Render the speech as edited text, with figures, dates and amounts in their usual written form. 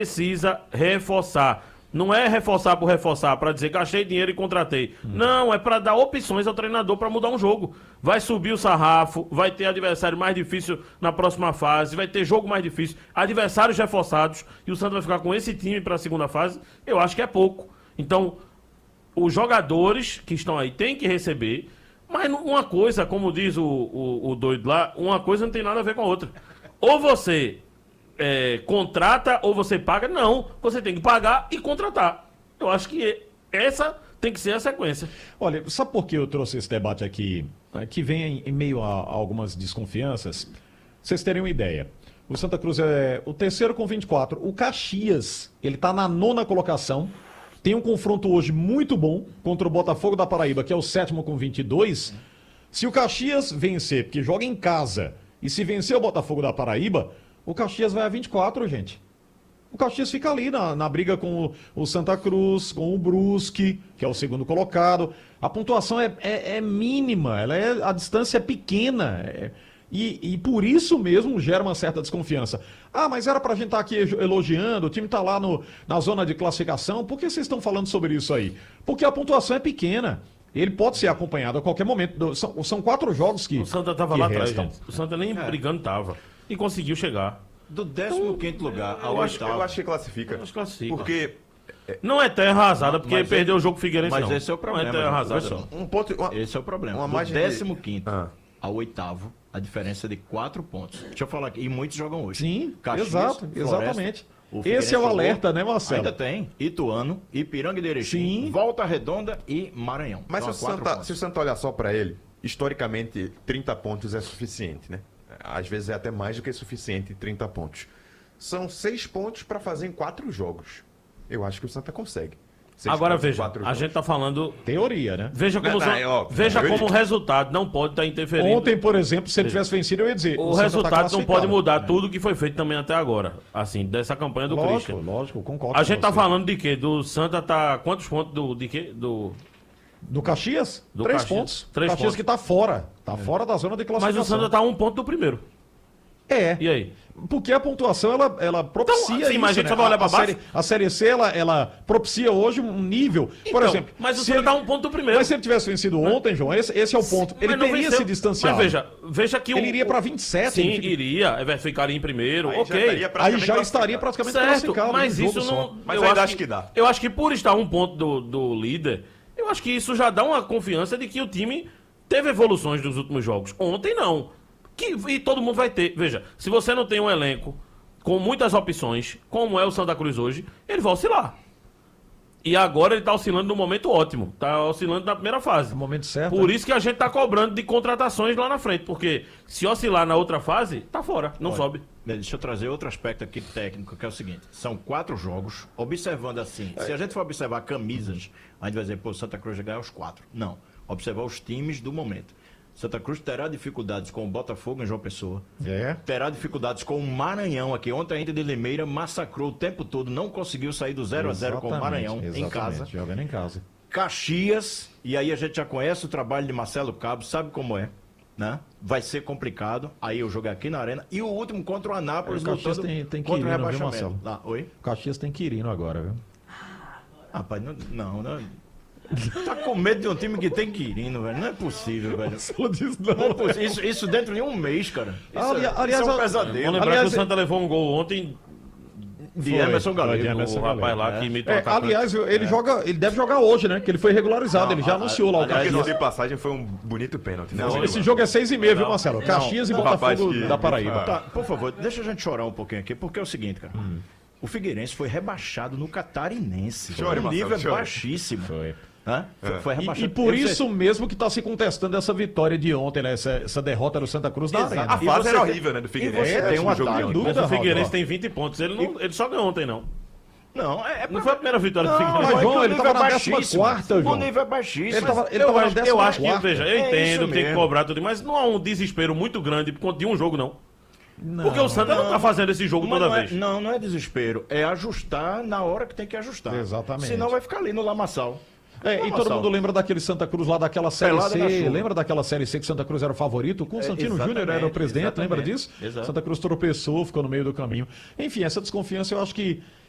precisa reforçar. Não é reforçar por reforçar, para dizer gastei dinheiro e contratei. Não, é para dar opções ao treinador para mudar um jogo. Vai subir o sarrafo, vai ter adversário mais difícil na próxima fase, vai ter jogo mais difícil, adversários reforçados, e o Santos vai ficar com esse time para a segunda fase. Eu acho que é pouco. Então, os jogadores que estão aí têm que receber, mas uma coisa, como diz o doido lá, uma coisa não tem nada a ver com a outra. Ou você contrata ou você paga. Não, você tem que pagar e contratar. Eu acho que essa tem que ser a sequência. Olha, sabe por que eu trouxe esse debate aqui, que vem em meio a algumas desconfianças? Pra vocês terem uma ideia. O Santa Cruz é o terceiro com 24. O Caxias, ele tá na 9ª colocação. Tem um confronto hoje muito bom contra o Botafogo da Paraíba, que é o 7º com 22. Se o Caxias vencer, porque joga em casa, e se vencer o Botafogo da Paraíba, o Caxias vai a 24, gente. O Caxias fica ali na briga com o Santa Cruz, com o Brusque, que é o segundo colocado. A pontuação é mínima, a distância é pequena. E por isso mesmo gera uma certa desconfiança. Ah, mas era pra gente estar aqui elogiando, o time tá lá na zona de classificação. Por que vocês estão falando sobre isso aí? Porque a pontuação é pequena. Ele pode ser acompanhado a qualquer momento. São 4 jogos que O Santa tava lá atrás, restam. gente. O Santa nem brigando tava. E conseguiu chegar. Do 15º lugar ao Eu acho 8º. que classifica. Eu acho que classifica. Porque Não é terra arrasada, porque Mas perdeu o jogo Figueirense, Mas não. esse é o problema. Não é terra arrasada, Olha só. não. um ponto. Esse é o problema. Uma Do margem 15º Ah. ao 8º, a diferença é de 4 pontos. Deixa eu falar aqui. E muitos jogam hoje. Sim, Caxias, exato, Floresta, exatamente. o Figueirense Esse é o jogou. alerta, né, Marcelo? Ainda tem Ituano, Ipiranga de Erechim, Sim. Volta Redonda e Maranhão. Mas Então, se há o, 4 Santa, pontos. se o Santa olhar só pra ele, historicamente 30 pontos é suficiente, né? Às vezes é até mais do que suficiente 30 pontos. São 6 pontos pra fazer em 4 jogos. Eu acho que o Santa consegue. 6 Agora pontos em veja, 4 a jogos. gente tá falando. Teoria, né? Veja como, Não, não, é óbvio. veja Eu- como o resultado não pode estar interferindo. Ontem, por exemplo, se ele tivesse vencido, eu ia dizer. O Santa tá resultado não classificado. pode mudar tudo que foi feito também até agora. Assim, dessa campanha do Lógico, Christian. lógico, concordo. A com gente tá você. falando de quê? Do Santa tá. Quantos pontos de quê? Do Caxias? Do 3 Caxias. pontos. 3 Caxias pontos. que tá fora. Tá fora da zona de Mas classificação. o Santa tá a 1 ponto do primeiro. É. E aí? Porque a pontuação, ela propicia Então, sim, mas a gente né? só vai olhar pra baixo? A série C, ela propicia hoje um nível. Por Então, exemplo. mas o se Santa ele- tá a 1 ponto do primeiro. Mas se ele tivesse vencido ontem, João, esse é o ponto. Ele Mas não teria venceu. se distanciado. Mas veja que Ele iria pra 27, Sim, ele fica- iria. Ficaria em primeiro. Aí já ok. estaria Aí praticamente já estaria classificado. praticamente Certo, classificado. mas num jogo isso só. não. Mas eu ainda acho acho que dá. Eu acho que por estar 1 ponto do líder, eu acho que isso já dá uma confiança de que o time teve evoluções dos últimos jogos. Ontem não. E todo mundo vai ter. Veja, se você não tem um elenco com muitas opções, como é o Santa Cruz hoje, ele vai oscilar. E agora ele tá oscilando no momento ótimo. Tá oscilando na primeira fase. No momento certo. Por isso que a gente tá cobrando de contratações lá na frente. Porque se oscilar na outra fase, tá fora. Não sobe. Deixa eu trazer outro aspecto aqui técnico, que é o seguinte: são 4 jogos, observando assim. Se a gente for observar camisas, a gente vai dizer, pô, Santa Cruz vai ganhar os 4. Não. Observar os times do momento. Santa Cruz terá dificuldades com o Botafogo em João Pessoa. É. Terá dificuldades com o Maranhão aqui. Ontem a Inter de Limeira massacrou o tempo todo, não conseguiu sair do 0-0 com o Maranhão em casa. Jogando em casa. Caxias, e aí a gente já conhece o trabalho de Marcelo Cabo, sabe como é, né? Vai ser complicado. Aí eu jogo aqui na Arena. E o último contra o Anápolis, O Caxias lutando tem contra o Quirino, viu, rebaixamento. Marcelo? Lá, oi? O Caxias tem Quirino agora, viu? Rapaz, não. Tá com medo de um time que tem Quirino, velho. Não é possível, velho. Não diz Não é possível. Isso dentro de um mês, cara. Aliás, isso é um a- pesadelo. Vamos lembrar Aliás, que o Santa levou um gol ontem De Foi. Emerson Foi de Galego. Emerson o rapaz Galego, lá que imitou o É, atacante. aliás, ele deve jogar hoje, né? Que ele foi regularizado, ele já anunciou lá o Aliás, Caxias. de passagem foi um bonito pênalti. Né? Esse jogo é 6h30, viu, Marcelo? Caxias e Não, rapaz, Botafogo que- da Paraíba. Tá, por favor, deixa a gente chorar um pouquinho aqui, porque é o seguinte, cara. O Figueirense foi rebaixado no Catarinense. Chore, um Marcelo, nível chore. baixíssimo. Foi. Hã? Foi rebaixado. E por E você- isso mesmo que está se contestando essa vitória de ontem, né? Essa derrota do Santa Cruz na Exato. Arena. A fase você era tem- horrível, né? Do Figueirense. e você tem um Esse jogo ataque, de ontem. dúvida, Mas o Figueirense Raul, ó. tem 20 pontos. Ele só ganhou ontem, não. Não, Não foi a primeira vitória do Não, Figueirense. mas, é que João, o ele nível tava é na baixíssimo. 14ª, João. O nível é baixíssimo. Ele tava Eu na acho, 14ª. veja, eu É entendo, isso tem que mesmo. cobrar tudo, mas não há um desespero muito grande por conta de um jogo, não. Porque o Santa não tá fazendo esse jogo Mas toda não é, vez. não é desespero. É ajustar na hora que tem que ajustar. Exatamente. Senão vai ficar ali no lamaçal. E todo mundo lembra daquele Santa Cruz lá daquela Série Pelada na C. chuva. Lembra daquela Série C que Santa Cruz era o favorito? Com o Santino exatamente, Júnior era o presidente, lembra exatamente. disso? Exato. Santa Cruz tropeçou, ficou no meio do caminho. Enfim, essa desconfiança eu acho que